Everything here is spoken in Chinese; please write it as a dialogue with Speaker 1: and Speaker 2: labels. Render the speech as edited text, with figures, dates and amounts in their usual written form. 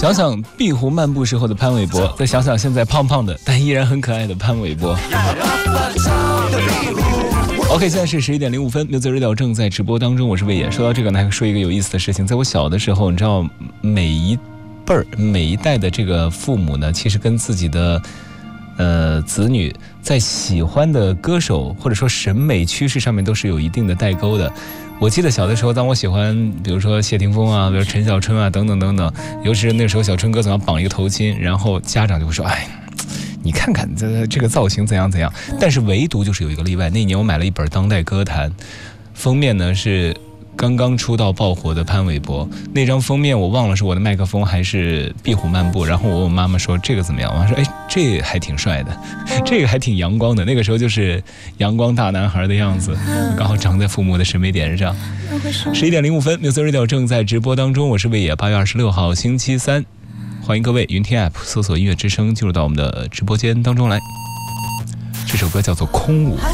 Speaker 1: 想想壁虎漫步时候的潘玮柏，再想想现在胖胖的但依然很可爱的潘玮柏。OK， 现在是11点05分，Music Radio 正在直播当中，我是魏野。说到这个呢，还说一个有意思的事情，在我小的时候，你知道每一代的这个父母呢，其实跟自己的子女在喜欢的歌手或者说审美趋势上面都是有一定的代沟的。我记得小的时候，当我喜欢比如说谢霆锋啊，比如陈小春啊等等等等，尤其是那时候小春哥总要绑一个头巾，然后家长就会说，哎，你看看这个造型怎样怎样。但是唯独就是有一个例外，那年我买了一本《当代歌坛》，封面呢是刚刚出道爆火的潘玮柏，那张封面我忘了是我的麦克风还是壁虎漫步，然后我问我妈妈说这个怎么样，我妈说哎，这还挺帅的，这个还挺阳光的，那个时候就是阳光大男孩的样子，刚好长在父母的审美点上。11点05分，Music Radio 正在直播当中，我是魏野，8月26号星期三，欢迎各位云听 App 搜索音乐之声进入到我们的直播间当中来。这首歌叫做《空舞》。